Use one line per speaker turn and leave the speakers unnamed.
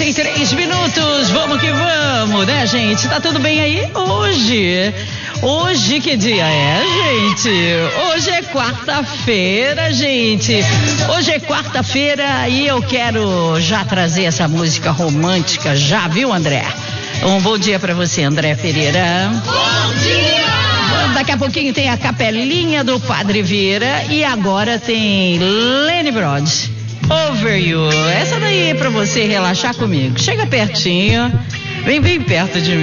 6h53. Vamos que vamos, né, gente? Tá tudo bem aí? Hoje que dia é, gente? Hoje é quarta-feira, gente. Hoje é quarta-feira e eu quero já trazer essa música romântica já, viu, André? Um bom dia pra você, André Pereira.
Bom dia!
Daqui a pouquinho tem a capelinha do Padre Vieira e agora tem Lenny Broad, Over You. Essa daí é pra você relaxar comigo. Chega pertinho, vem bem perto de mim.